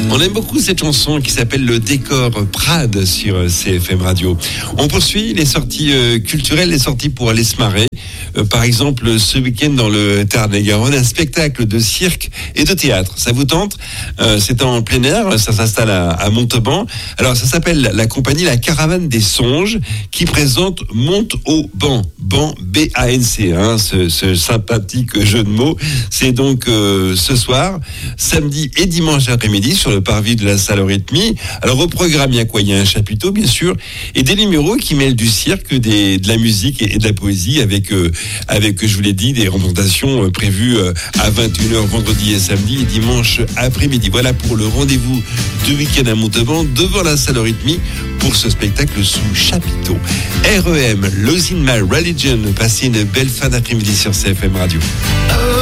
On aime beaucoup cette chanson qui s'appelle Le Décor Prades sur CFM Radio. On poursuit les sorties culturelles, les sorties pour aller se marrer. Par exemple, ce week-end dans le Tarn-et-Garonne, un spectacle de cirque et de théâtre. Ça vous tente ? C'est en plein air, ça s'installe à Montauban. Alors, ça s'appelle la compagnie La Caravane des Songes qui présente Monte au Banc. Banc, B-A-N-C, ce sympathique jeu de mots. C'est donc ce soir, samedi et dimanche après-midi sur le parvis de la salle Eurythmie. Alors, au programme, il y a un chapiteau, bien sûr, et des numéros qui mêlent du cirque, de la musique et de la poésie avec, je vous l'ai dit, des représentations prévues à 21h vendredi et samedi et dimanche après-midi. Voilà pour le rendez-vous du week-end à Montauban devant la salle Eurythmie pour ce spectacle sous chapiteau. REM, Losing My Religion. Passez une belle fin d'après-midi sur CFM Radio.